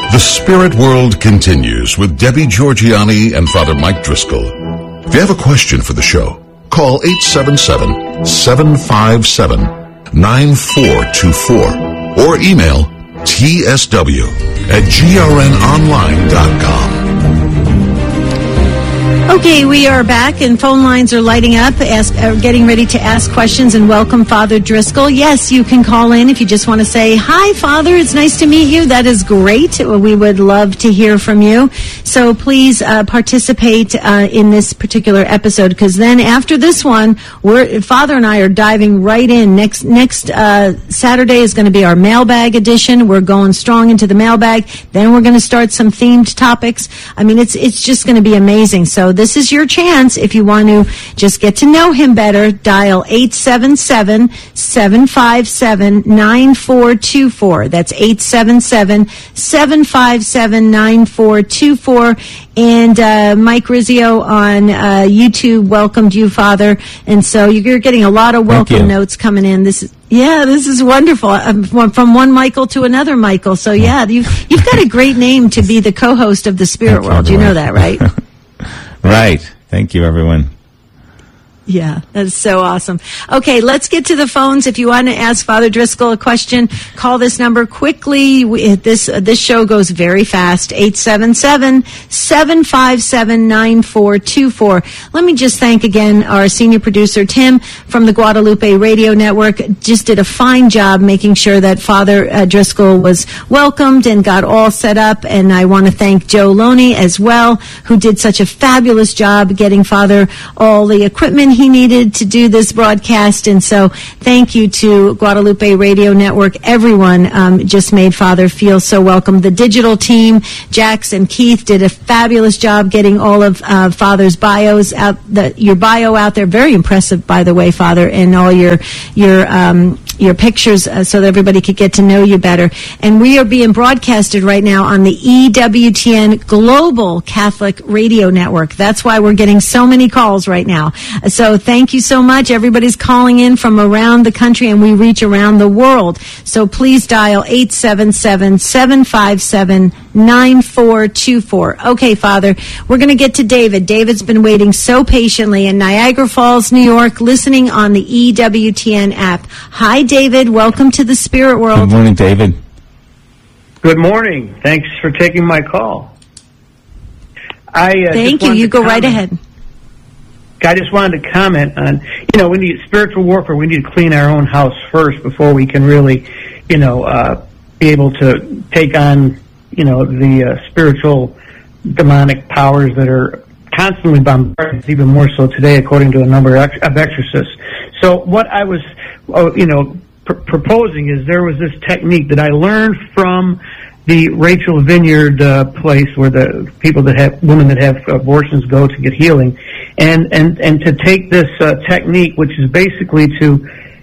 The Spirit World continues with Debbie Georgianni and Father Mike Driscoll. If you have a question for the show, call 877-757-9424 or email tsw@grnonline.com. Okay, we are back, and phone lines are lighting up, getting ready to ask questions and welcome Father Driscoll. Yes, you can call in if you just want to say, hi, Father, it's nice to meet you. That is great. We would love to hear from you. So please participate in this particular episode, because then after this one, Father and I are diving right in. Next Saturday is going to be our mailbag edition. We're going strong into the mailbag. Then we're going to start some themed topics. I mean, it's just going to be amazing. So this is your chance. If you want to just get to know him better, dial 877-757-9424. That's 877-757-9424. And Mike Rizzio on YouTube welcomed you, Father. And so you're getting a lot of welcome notes coming in. This is wonderful. From one Michael to another Michael. So yeah, you've got a great name to be the co-host of the Spirit World. You know that, right? Right. Thank you, everyone. Yeah, that's so awesome. Okay, let's get to the phones. If you want to ask Father Driscoll a question, call this number quickly. This show goes very fast. 877-757-9424. Let me just thank again our senior producer, Tim, from the Guadalupe Radio Network. Just did a fine job making sure that Father Driscoll was welcomed and got all set up. And I want to thank Joe Loney as well, who did such a fabulous job getting Father all the equipment he needed to do this broadcast. And so thank you to Guadalupe Radio Network. Everyone just made Father feel so welcome. The digital team, Jax and Keith, did a fabulous job getting all of Father's bios out, your bio out there. Very impressive, by the way, Father, and all your pictures so that everybody could get to know you better. And we are being broadcasted right now on the EWTN Global Catholic Radio Network. That's why we're getting so many calls right now. So thank you so much. Everybody's calling in from around the country, and we reach around the world. So please dial 877-757-9424. Okay, Father, we're going to get to David. David's been waiting so patiently in Niagara Falls, New York, listening on the EWTN app. Hi, David. Welcome to the Spirit World. Good morning, David. Good morning. Thanks for taking my call. Thank you. You go right ahead. I just wanted to comment on, we need spiritual warfare. We need to clean our own house first before we can really, be able to take on, the spiritual demonic powers that are constantly bombarding us, even more so today, according to a number of exorcists. So what I was, proposing is there was this technique that I learned from the Rachel Vineyard place where the women that have abortions go to get healing, and to take this technique, which is basically to,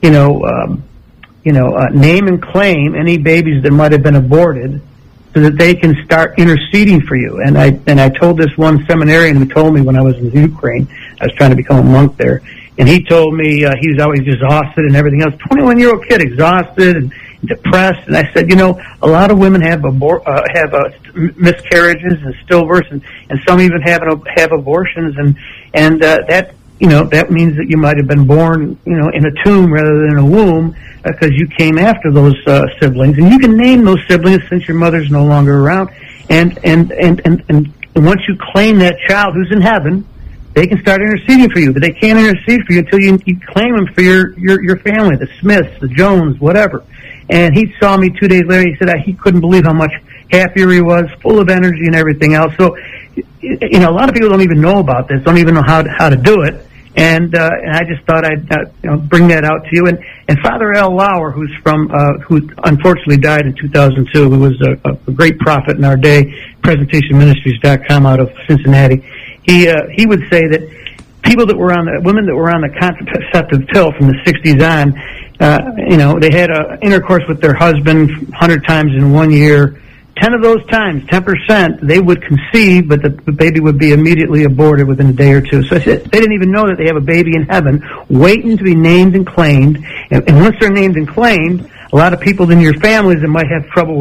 name and claim any babies that might have been aborted, so that they can start interceding for you. And I told this one seminarian who told me when I was in Ukraine, I was trying to become a monk there, and he told me he was always exhausted and everything else. 21-year-old kid, exhausted and depressed. And I said, a lot of women have miscarriages and stillbirths, and some even have abortions, and that that means that you might have been born in a tomb rather than a womb, because you came after those siblings, and you can name those siblings since your mother's no longer around, and once you claim that child who's in heaven, they can start interceding for you, but they can't intercede for you until you claim them for your family, the Smiths, the Jones, whatever. And he saw me 2 days later. He said he couldn't believe how much happier he was, full of energy and everything else. So, a lot of people don't even know about this, don't even know how to do it. And I just thought I'd bring that out to you. And Father Al Lauer, who unfortunately died in 2002, who was a great prophet in our day, PresentationMinistries.com out of Cincinnati. He would say that women that were on the contraceptive pill from the 60s on, they had intercourse with their husband 100 times in 1 year. 10 of those times, 10%, they would conceive, but the baby would be immediately aborted within a day or two. So they didn't even know that they have a baby in heaven waiting to be named and claimed. And once they're named and claimed, a lot of people in your families that might have trouble with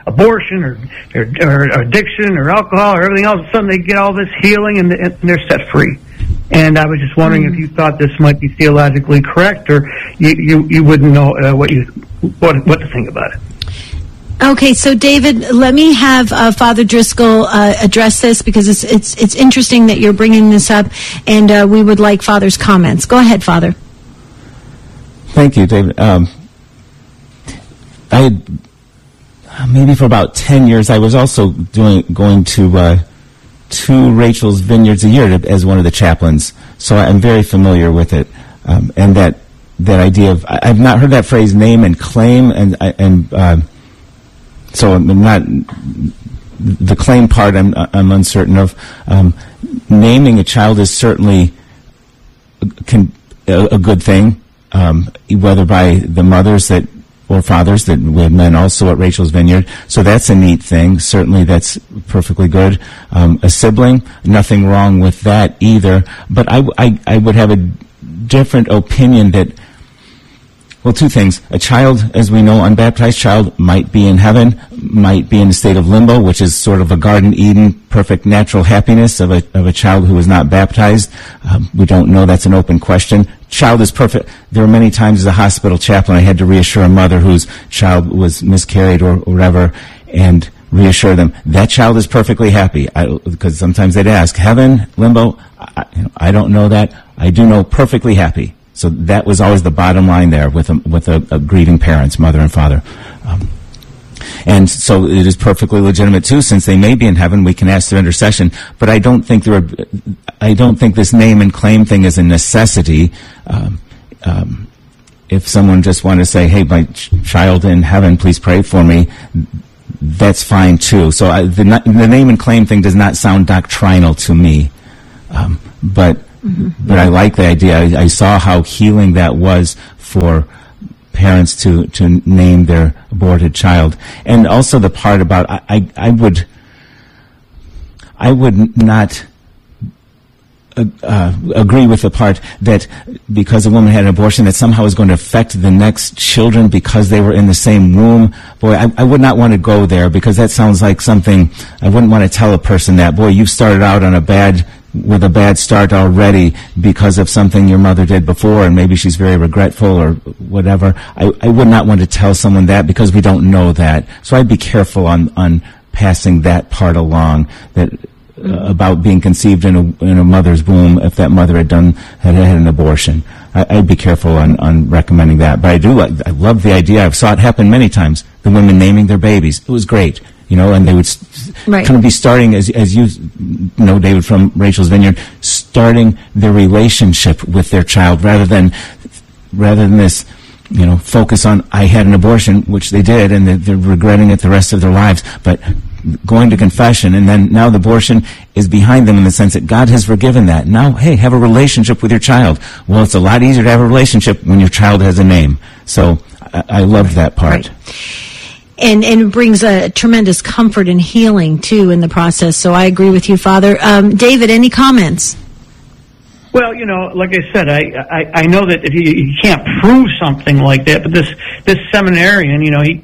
abortion or addiction or alcohol or everything else. Suddenly they get all this healing and they're set free. And I was just wondering if you thought this might be theologically correct, or you wouldn't know what to think about it. Okay, so David, let me have Father Driscoll address this, because it's interesting that you're bringing this up, and we would like Father's comments. Go ahead, Father. Thank you, David. Maybe for about 10 years, I was also going to Rachel's Vineyards a year as one of the chaplains, so I'm very familiar with it, and that idea of, I've not heard that phrase name and claim, and so I'm not, the claim part I'm uncertain of. Naming a child is certainly a good thing, whether by the mothers or fathers, that we have men also at Rachel's Vineyard. So that's a neat thing. Certainly that's perfectly good. A sibling, nothing wrong with that either. But I would have a different opinion that, well, two things. A child, as we know, unbaptized child, might be in heaven, might be in a state of limbo, which is sort of a Garden Eden, perfect natural happiness of a child who is not baptized. We don't know. That's an open question. Child is perfect. There were many times as a hospital chaplain I had to reassure a mother whose child was miscarried or whatever, and reassure them, that child is perfectly happy. Because sometimes they'd ask, heaven, limbo, I don't know that. I do know perfectly happy. So that was always the bottom line there with a grieving parents, mother and father. And so it is perfectly legitimate too, since they may be in heaven, we can ask their intercession. But I don't think this name and claim thing is a necessity. If someone just wanted to say, hey, my child in heaven, please pray for me, that's fine too. So the name and claim thing does not sound doctrinal to me. But I like the idea. I saw how healing that was for parents to name their aborted child. And also the part about, I would not agree with the part that because a woman had an abortion that somehow is going to affect the next children because they were in the same womb. Boy, I would not want to go there, because that sounds like something, I wouldn't want to tell a person that, boy, you started out with a bad start already because of something your mother did before, and maybe she's very regretful or whatever. I would not want to tell someone that, because we don't know that. So I'd be careful on passing that part along, that about being conceived in a mother's womb if that mother had had an abortion. I'd be careful on recommending that. But I love the idea. I've saw it happen many times. The women naming their babies. It was great. And they would kind of be starting, as you know, David, from Rachel's Vineyard, starting their relationship with their child rather than this, focus on, I had an abortion, which they did, and they're regretting it the rest of their lives. But going to confession, and then now the abortion is behind them in the sense that God has forgiven that. Now, hey, have a relationship with your child. Well, it's a lot easier to have a relationship when your child has a name. So I love that part. Right. And it brings a tremendous comfort and healing, too, in the process. So I agree with you, Father. David, any comments? Well, like I said, I know that if you can't prove something like that, but this seminarian,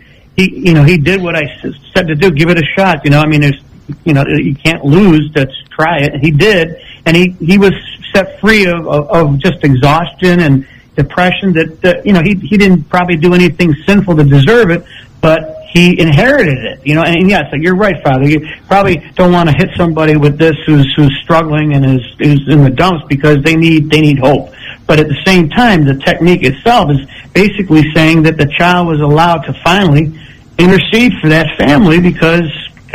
he did what I said to do, give it a shot. There's, you can't lose, let's try it. And he did, and he was set free of just exhaustion and depression that, he didn't probably do anything sinful to deserve it, but he inherited it, and yes, you're right, Father. You probably don't want to hit somebody with this who's struggling and who's in the dumps, because they need hope. But at the same time, the technique itself is basically saying that the child was allowed to finally intercede for that family because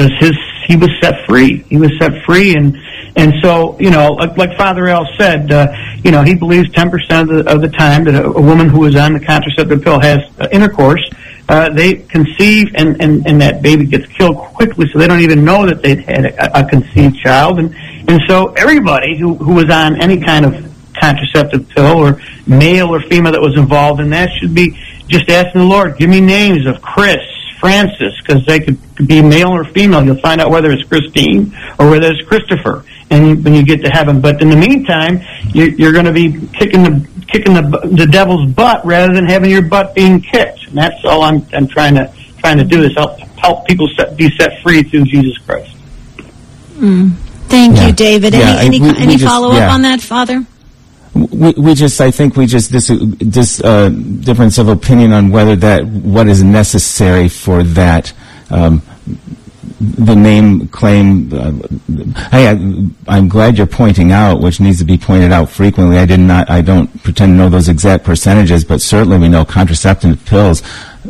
he was set free. He was set free, and so like Father Al said, he believes 10% of the time that a woman who is on the contraceptive pill has intercourse. They conceive, and that baby gets killed quickly, so they don't even know that they'd had a conceived child. And so everybody who was on any kind of contraceptive pill, or male or female that was involved in that, should be just asking the Lord, give me names of Chris, Francis, because they could be male or female. You'll find out whether it's Christine or whether it's Christopher, and when you get to heaven. But in the meantime, you're going to be kicking the devil's butt rather than having your butt being kicked. And that's all I'm trying to do, is help help people be set free through Jesus Christ. Thank you, David. Any follow-up on that, Father? I think this difference of opinion on what is necessary for that, the name claim. I'm glad you're pointing out, which needs to be pointed out frequently. I don't pretend to know those exact percentages, but certainly we know contraceptive pills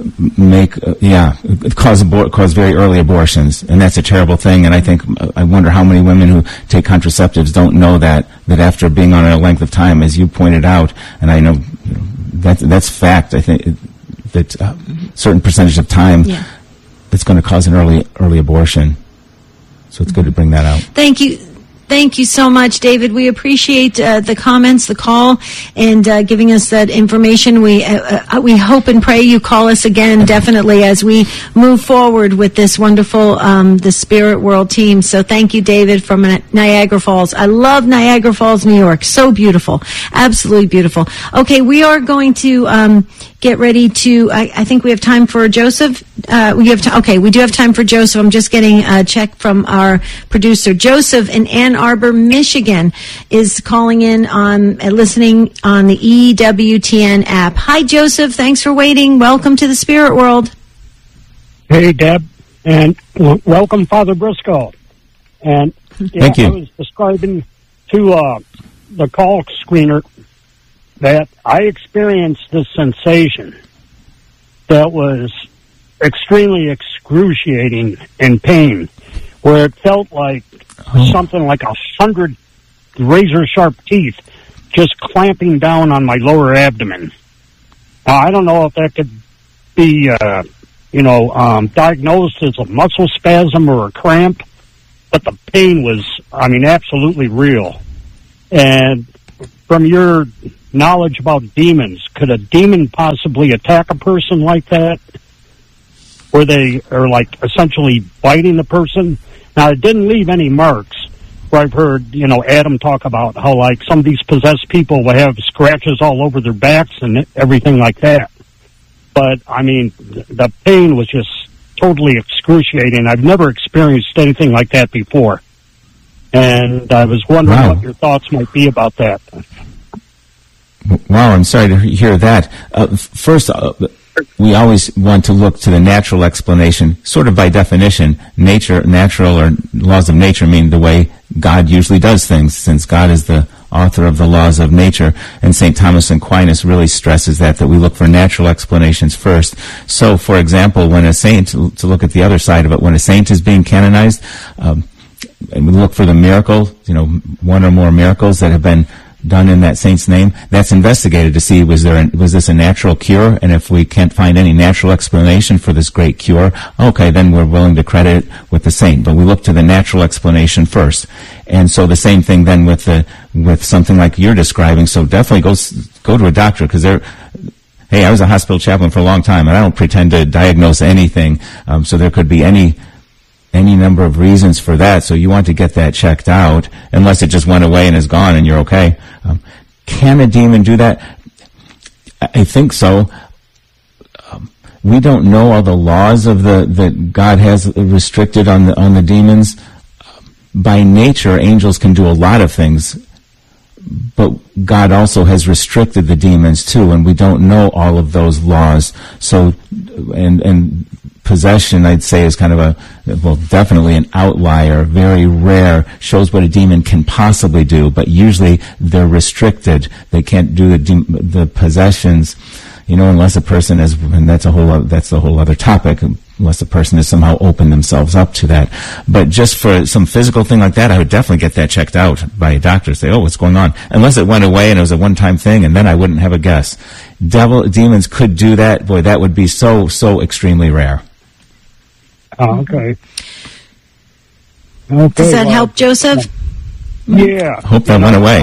cause very early abortions, and that's a terrible thing. And I wonder how many women who take contraceptives don't know that after being on it a length of time, as you pointed out, and I know that's fact. I think that certain percentage of time. Yeah. It's going to cause an early abortion. So it's good to bring that out. Thank you. Thank you so much, David. We appreciate the comments, the call, and giving us that information. We hope and pray you call us again, definitely, as we move forward with this wonderful the Spirit World team. So thank you, David, from Niagara Falls. I love Niagara Falls, New York. So beautiful. Absolutely beautiful. Okay, we are going to get ready to, I think we have time for Joseph. We do have time for Joseph. I'm just getting a check from our producer. Joseph in Ann Arbor, Michigan is calling in listening on the EWTN app. Hi, Joseph. Thanks for waiting. Welcome to the Spirit World. Hey, Deb, and welcome, Father Briscoe. And thank you. I was describing to the call screener that I experienced this sensation that was extremely excruciating and pain, where it felt like something like 100 razor-sharp teeth just clamping down on my lower abdomen. I don't know if that could be, diagnosed as a muscle spasm or a cramp, but the pain was, absolutely real. And from your knowledge about demons, could a demon possibly attack a person like that, where they are like essentially biting the person? Now, it didn't leave any marks, where I've heard, Adam talk about how like some of these possessed people will have scratches all over their backs and everything like that. But the pain was just totally excruciating. I've never experienced anything like that before. And I was wondering what your thoughts might be about that. Wow, I'm sorry to hear that. First, we always want to look to the natural explanation, sort of by definition. Natural or laws of nature mean the way God usually does things, since God is the author of the laws of nature. And St. Thomas Aquinas really stresses that we look for natural explanations first. So, for example, when a saint, to look at the other side of it, when a saint is being canonized, and we look for the miracle, one or more miracles that have been done in that saint's name, that's investigated to see was this a natural cure, and if we can't find any natural explanation for this great cure, okay, then we're willing to credit it with the saint. But we look to the natural explanation first. And so the same thing then with something like you're describing. So definitely go to a doctor, because hey, I was a hospital chaplain for a long time, and I don't pretend to diagnose anything. So there could be any number of reasons for that, so you want to get that checked out, unless it just went away and is gone and you're okay. Can a demon do that? I think so. We don't know all the laws of that God has restricted on the demons. By nature, angels can do a lot of things, but God also has restricted the demons too, and we don't know all of those laws. So, and possession, I'd say, is kind of definitely an outlier, very rare, shows what a demon can possibly do, but usually they're restricted. They can't do the possessions, unless a person is, and that's a whole other topic, unless a person has somehow opened themselves up to that. But just for some physical thing like that, I would definitely get that checked out by a doctor. Say, what's going on? Unless it went away and it was a one-time thing, and then I wouldn't have a guess. Demons could do that. Boy, that would be so extremely rare. Oh, okay. Does that help, Joseph? Yeah. Hope that went away.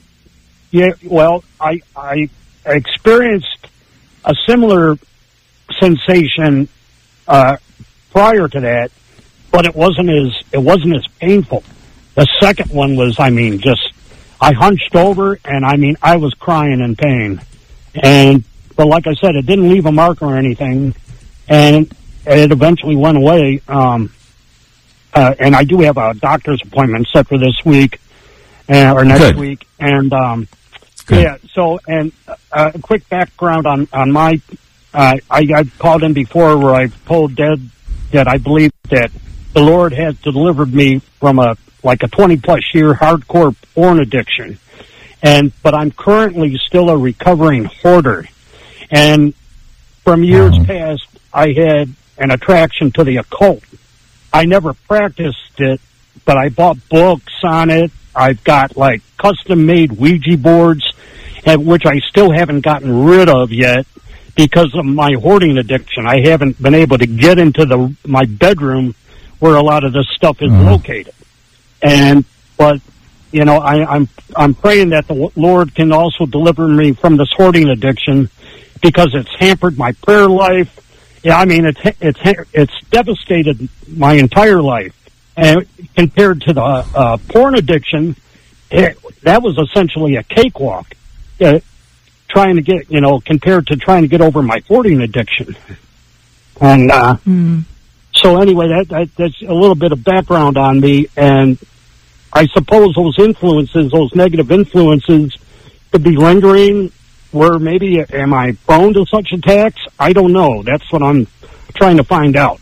I experienced a similar sensation prior to that, but it wasn't as painful. The second one was, I hunched over and I was crying in pain. But like I said, it didn't leave a mark or anything. And it eventually went away. And I do have a doctor's appointment set for this week or next week. And yeah, so, and a quick background on my, I've called in before where I've told Dad that I believe that the Lord has delivered me from a 20-plus year hardcore porn addiction. But I'm currently still a recovering hoarder. And from years past, I had an attraction to the occult. I never practiced it, but I bought books on it. I've got custom-made Ouija boards, which I still haven't gotten rid of yet because of my hoarding addiction. I haven't been able to get into my bedroom where a lot of this stuff is located. But you know, I'm praying that the Lord can also deliver me from this hoarding addiction because it's hampered my prayer life. Yeah, I mean, it's devastated my entire life. And compared to the porn addiction, that was essentially a cakewalk. Trying to get, compared to trying to get over my hoarding addiction. And so anyway, that's a little bit of background on me. And I suppose those negative influences, could be lingering. Where maybe am I prone to such attacks? I don't know. That's what I'm trying to find out.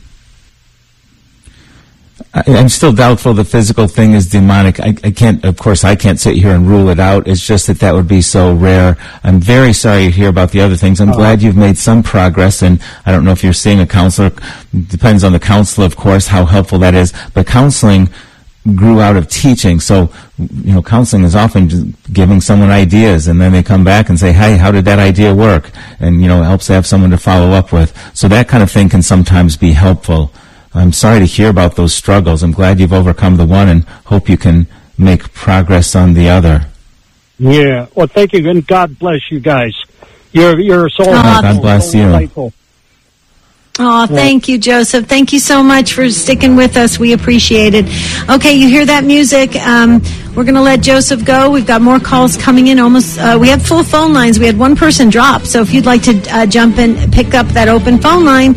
I'm still doubtful the physical thing is demonic. I can't sit here and rule it out. It's just that would be so rare. I'm very sorry to hear about the other things. I'm glad you've made some progress, and I don't know if you're seeing a counselor. Depends on the counselor, of course, how helpful that is. But counseling grew out of teaching. So, counseling is often just giving someone ideas, and then they come back and say, hey, how did that idea work? And, it helps to have someone to follow up with. So that kind of thing can sometimes be helpful. I'm sorry to hear about those struggles. I'm glad you've overcome the one and hope you can make progress on the other. Yeah. Well, thank you, and God bless you guys. You're so God bless you. Insightful. Oh, thank you, Joseph. Thank you so much for sticking with us. We appreciate it. Okay, you hear that music? We're going to let Joseph go. We've got more calls coming in. We have full phone lines. We had one person drop. So if you'd like to jump in, pick up that open phone line,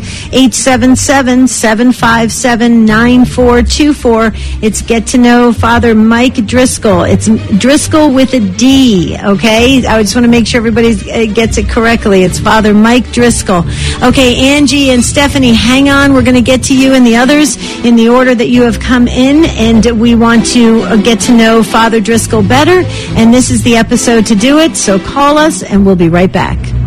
877-757-9424. It's Get to Know Father Mike Driscoll. It's Driscoll with a D, okay? I just want to make sure everybody gets it correctly. It's Father Mike Driscoll. Okay, Angie and Stephanie, hang on. We're going to get to you and the others in the order that you have come in, and we want to get to know Father Driscoll better, and this is the episode to do it, so call us, and we'll be right back.